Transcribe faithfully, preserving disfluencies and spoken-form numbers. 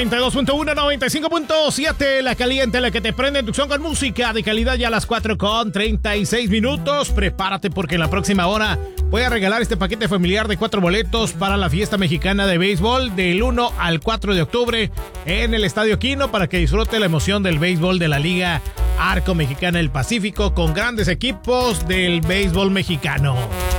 noventa y dos punto uno, noventa y cinco punto siete, la caliente, la que te prende en tu son con música de calidad ya a las cuatro con treinta y seis minutos. Prepárate porque en la próxima hora voy a regalar este paquete familiar de cuatro boletos para la fiesta mexicana de béisbol del uno al cuatro de octubre en el Estadio Quino para que disfrute la emoción del béisbol de la Liga Arco Mexicana del Pacífico con grandes equipos del béisbol mexicano.